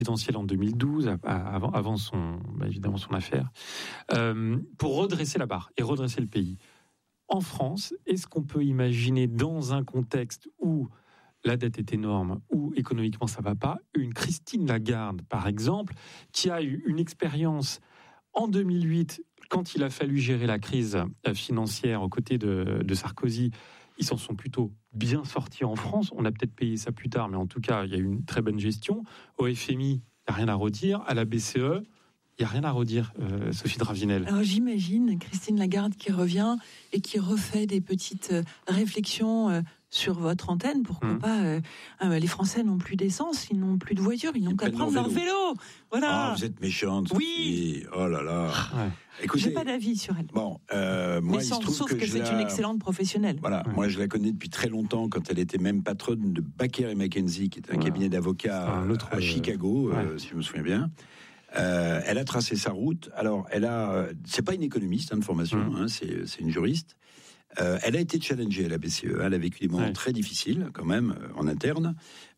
présidentielle en 2012, avant évidemment son affaire, pour redresser la barre et redresser le pays. En France, est-ce qu'on peut imaginer, dans un contexte où la dette est énorme, où économiquement ça ne va pas, une Christine Lagarde, par exemple, qui a eu une expérience en 2008, quand il a fallu gérer la crise financière aux côtés de Sarkozy, ils s'en sont plutôt bien sortis en France. On a peut-être payé ça plus tard, mais en tout cas, il y a eu une très bonne gestion. Au FMI, il n'y a rien à redire. À la BCE, il n'y a rien à redire, Sophie Dravinel. Alors j'imagine Christine Lagarde qui revient et qui refait des petites réflexions sur votre antenne. Pourquoi pas les Français n'ont plus d'essence, ils n'ont plus de voiture, ils n'ont qu'à prendre leur vélo. Voilà. Ah, vous êtes méchante. Oui. Oh là là. Ouais. Écoutez, j'ai pas d'avis sur elle. Bon, moi, mais il se trouve sauf que c'est une excellente professionnelle. Voilà, moi je la connais depuis très longtemps, quand elle était même patronne de Baker & McKenzie, qui est un cabinet d'avocats à Chicago, si je me souviens bien. Elle a tracé sa route. Alors, c'est pas une économiste de formation, c'est une juriste. Elle a été challengée à la BCE. Elle a vécu des moments très difficiles, quand même, en interne.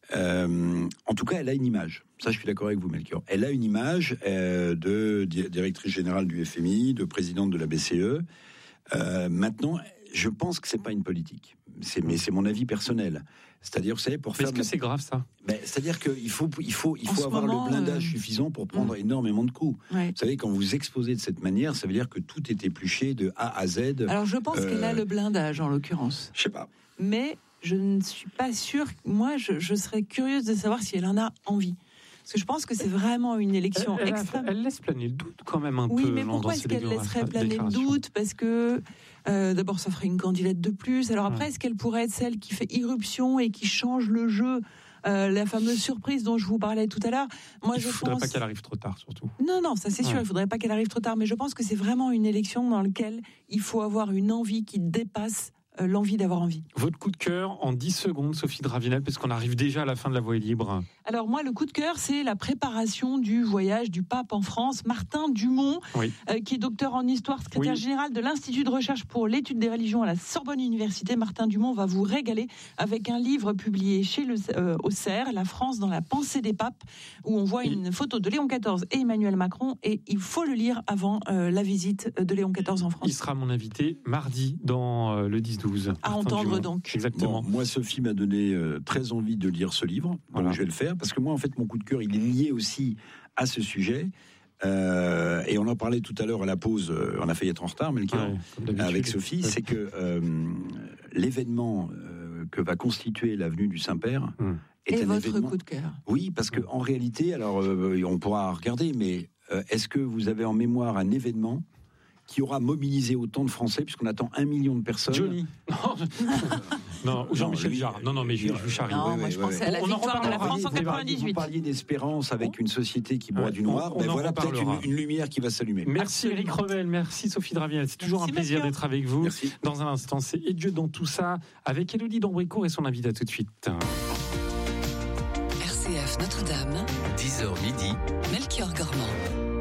En tout cas, elle a une image. Ça, je suis d'accord avec vous, Melchior. Elle a une image de directrice générale du FMI, de présidente de la BCE. Maintenant, je pense que c'est pas une politique. Mais c'est mon avis personnel. C'est-à-dire, vous savez, pour faire. Est-ce que c'est grave, ça ? C'est-à-dire qu'il faut avoir le blindage suffisant pour prendre énormément de coups. Ouais. Vous savez, quand vous exposez de cette manière, ça veut dire que tout est épluché de A à Z. Alors, je pense qu'elle a le blindage, en l'occurrence. Je sais pas. Mais je ne suis pas sûre. Moi, je serais curieuse de savoir si elle en a envie. Parce que je pense que c'est vraiment une élection extrême. Elle laisse planer le doute quand même un peu. Oui, mais pourquoi est-ce qu'elle laisserait planer le doute ? Parce que d'abord, ça ferait une candidate de plus. Alors après, est-ce qu'elle pourrait être celle qui fait irruption et qui change le jeu ? La fameuse surprise dont je vous parlais tout à l'heure. Moi, il ne faudrait pas qu'elle arrive trop tard, surtout. Non, ça c'est sûr, il ne faudrait pas qu'elle arrive trop tard. Mais je pense que c'est vraiment une élection dans laquelle il faut avoir une envie qui dépasse l'envie d'avoir envie. Votre coup de cœur en 10 secondes, Sophie Dravinel, parce qu'on arrive déjà à la fin de la Voix est libre. Alors moi, le coup de cœur, c'est la préparation du voyage du pape en France. Martin Dumont, qui est docteur en histoire, secrétaire général de l'Institut de recherche pour l'étude des religions à la Sorbonne Université. Martin Dumont va vous régaler avec un livre publié chez au CERF, La France dans la pensée des papes, où on voit une photo de Léon XIV et Emmanuel Macron, et il faut le lire avant la visite de Léon XIV en France. Il sera mon invité mardi dans le 10-12. À entendre donc. Exactement. Bon, moi, Sophie m'a donné très envie de lire ce livre. Donc je vais le faire, parce que moi, en fait, mon coup de cœur, il est lié aussi à ce sujet. Et on en parlait tout à l'heure à la pause. On a failli être en retard, Melchior, avec Sophie. C'est que l'événement que va constituer l'avenue du Saint-Père est un votre événement. Coup de cœur. Oui, parce que en réalité, alors on pourra regarder, mais est-ce que vous avez en mémoire un événement qui aura mobilisé autant de Français, puisqu'on attend 1 million de personnes. Johnny. Non, Jean-Michel Jarre. Non, mais je charrie. Non, moi je pensais à la victoire de la France en 98. Vous parliez d'espérance avec une société qui boit du noir. Voilà peut-être une lumière qui va s'allumer. Merci Éric Revel, merci Sophie Dravinel. C'est toujours un plaisir d'être avec vous. Merci. Dans un instant, c'est Et Dieu dans tout ça, avec Élodie d'Ambricourt et son invité. À tout de suite. RCF Notre-Dame, 10h midi, Melchior Gormand.